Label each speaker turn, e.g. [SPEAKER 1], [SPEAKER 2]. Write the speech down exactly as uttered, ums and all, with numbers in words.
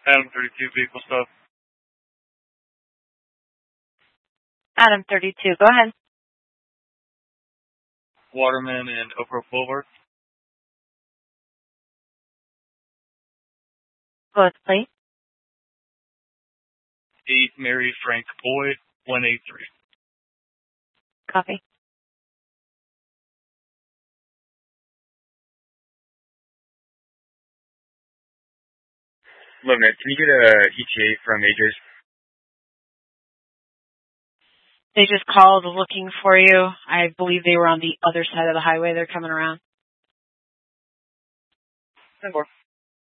[SPEAKER 1] Adam thirty-two, vehicle stop.
[SPEAKER 2] Adam thirty-two, go ahead.
[SPEAKER 1] Waterman and Oak Brook Boulevard.
[SPEAKER 2] Both, please.
[SPEAKER 1] eight Mary Frank Boyd, one eight three.
[SPEAKER 2] Copy.
[SPEAKER 3] Look, man, can you get a E T A from A J's?
[SPEAKER 2] They just called looking for you. I believe they were on the other side of the highway. They're coming around.
[SPEAKER 1] ten four.